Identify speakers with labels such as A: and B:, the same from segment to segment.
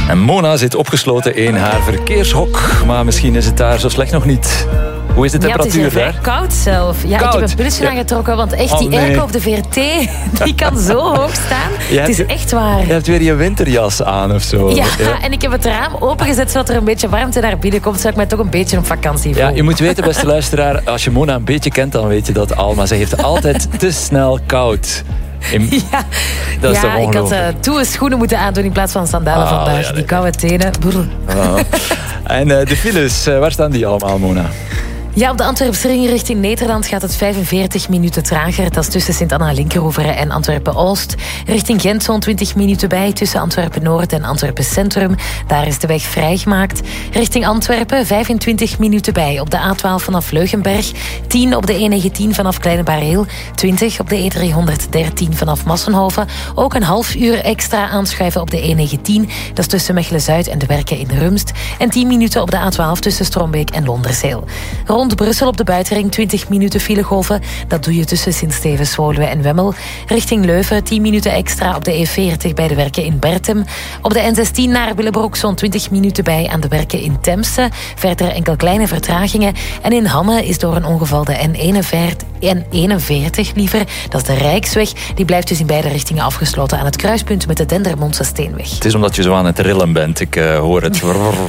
A: En Mona zit opgesloten in haar verkeershok. Maar misschien is het daar zo slecht nog niet. Hoe is de temperatuur
B: het is
A: daar?
B: Koud zelf. Ja,
A: Koud.
B: Ik heb een pulsje aangetrokken, want echt die airco op de VRT, die kan zo hoog staan. Het is echt waar.
A: Je hebt weer je winterjas aan of zo.
B: Ja, en ik heb het raam opengezet zodat er een beetje warmte naar binnen komt, zodat ik mij toch een beetje op vakantie voel.
A: Ja, je moet weten, beste luisteraar, als je Mona een beetje kent, dan weet je dat al. Maar ze heeft altijd te snel koud. Dat is toch
B: ik
A: ongelooflijk.
B: had toe schoenen moeten aandoen in plaats van sandalen vandaag.
A: ja,
B: die koude tenen.
A: En de files, waar staan die allemaal, Mona?
B: Ja, op de Antwerpse ring richting Nederland gaat het 45 minuten trager. Dat is tussen Sint-Anna-Linkeroever en Antwerpen-Oost. Richting Gent zo'n 20 minuten bij tussen Antwerpen-Noord en Antwerpen-Centrum. Daar is de weg vrijgemaakt. Richting Antwerpen 25 minuten bij op de A12 vanaf Leugenberg. 10 op de E19 vanaf Kleine Bareel. 20 op de E313 vanaf Massenhoven. Ook een half uur extra aanschuiven op de E19. Dat is tussen Mechelen-Zuid en de Werken in Rumst. En 10 minuten op de A12 tussen Strombeek en Londerzeel. Rond Brussel op de buitenring 20 minuten filegolven. Dat doe je tussen Sint-Stevens, Woluwe en Wemmel. Richting Leuven 10 minuten extra op de E40 bij de Werken in Bertem. Op de N16 naar Willebroek zo'n 20 minuten bij aan de Werken in Temse. Verder enkel kleine vertragingen. En in Hamme is door een ongeval de N41 liever. Dat is de Rijksweg. Die blijft dus in beide richtingen afgesloten aan het kruispunt met de Dendermondse Steenweg.
A: Het is omdat je zo aan het rillen bent. Ik hoor het.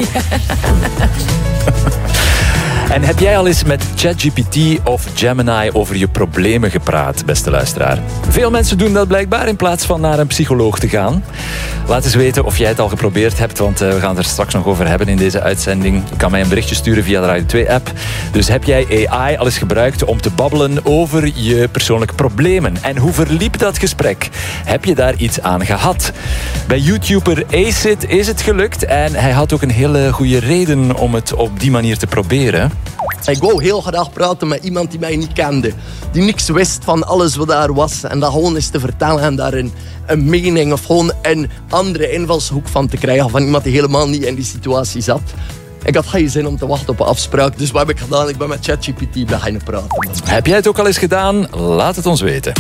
A: En heb jij al eens met ChatGPT of Gemini over je problemen gepraat, beste luisteraar? Veel mensen doen dat blijkbaar in plaats van naar een psycholoog te gaan. Laat eens weten of jij het al geprobeerd hebt, want we gaan het er straks nog over hebben in deze uitzending. Je kan mij een berichtje sturen via de Radio 2-app. Dus heb jij AI al eens gebruikt om te babbelen over je persoonlijke problemen? En hoe verliep dat gesprek? Heb je daar iets aan gehad? Bij YouTuber Acid is het gelukt en hij had ook een hele goede reden om het op die manier te proberen.
C: Ik wou heel graag praten met iemand die mij niet kende. Die niks wist van alles wat daar was. En dat gewoon eens te vertellen en daar een mening of gewoon een andere invalshoek van te krijgen. Van iemand die helemaal niet in die situatie zat. Ik had geen zin om te wachten op een afspraak. Dus wat heb ik gedaan? Ik ben met ChatGPT beginnen praten.
A: Heb jij het ook al eens gedaan? Laat het ons weten.